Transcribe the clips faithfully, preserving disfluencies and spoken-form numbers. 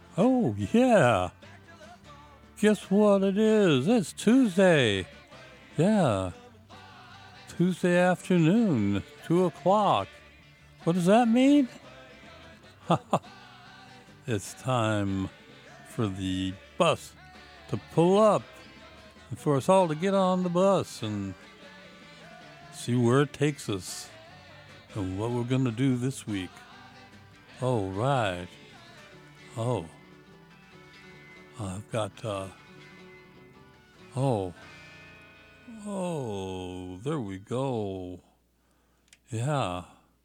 Oh, yeah. Guess what it is? It's Tuesday. Yeah. Tuesday afternoon, two o'clock. What does that mean? It's time for the bus to pull up and for us all to get on the bus and see where it takes us and what we're going to do this week. Oh, right. Oh. I've got, uh, oh, oh, there we go. Yeah.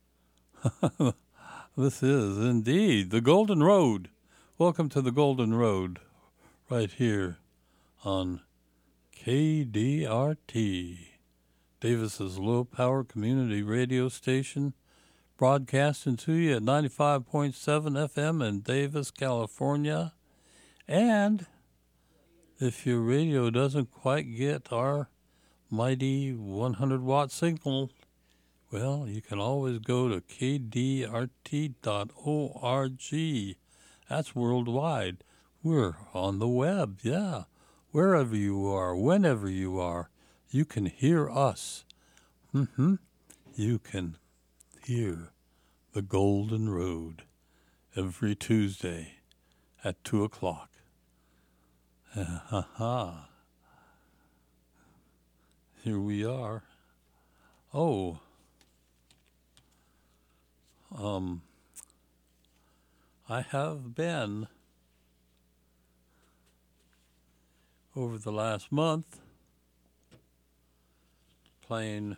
This is indeed the Golden Road. Welcome to the Golden Road right here on K D R T, Davis's low-power community radio station, broadcasting to you at ninety-five point seven F M in Davis, California. And if your radio doesn't quite get our mighty one hundred watt signal, well, you can always go to K D R T dot org. That's worldwide. We're on the web, yeah. Wherever you are, whenever you are, you can hear us. Mm-hmm. You can hear the Golden Road every Tuesday at two o'clock. Ha ha. Here we are. Oh. Um, I have been, over the last month, playing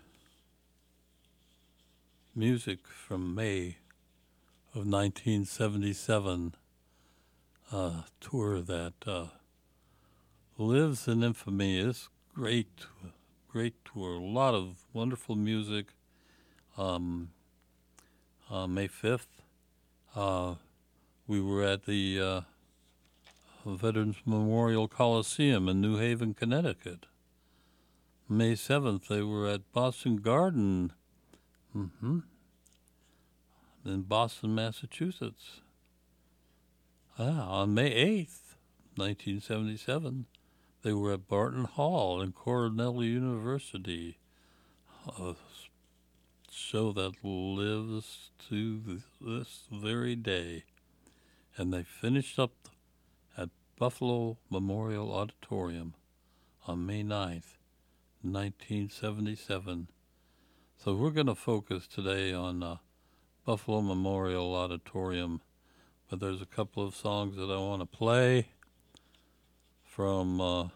music from May of nineteen seventy-seven, a tour that uh, lives in infamy. It's great, great tour. A lot of wonderful music. Um, uh, May fifth, uh, we were at the uh, Veterans Memorial Coliseum in New Haven, Connecticut. May seventh, they were at Boston Garden mm-hmm. in Boston, Massachusetts. Ah, on May eighth, nineteen seventy-seven, they were at Barton Hall in Cornell University, a show that lives to this very day. And they finished up at Buffalo Memorial Auditorium on May ninth, nineteen seventy-seven. So we're going to focus today on uh, Buffalo Memorial Auditorium, but there's a couple of songs that I want to play from uh,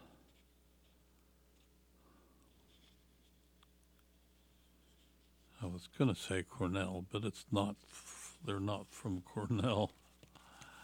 I was going to say Cornell, but it's not, they're not from Cornell.